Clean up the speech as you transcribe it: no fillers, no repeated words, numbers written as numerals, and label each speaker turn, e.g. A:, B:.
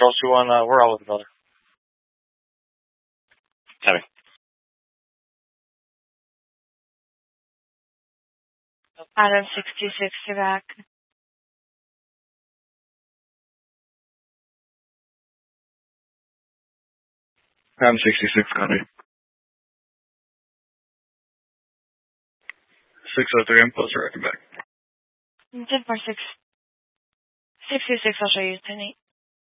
A: Charles 2-1, we're all with brother.
B: Heavy.
C: Adam 66 back.
D: I'm 66, copy. 603, I'm closer, I can back.
C: 10-4-6. 66, I'll show you 10-8.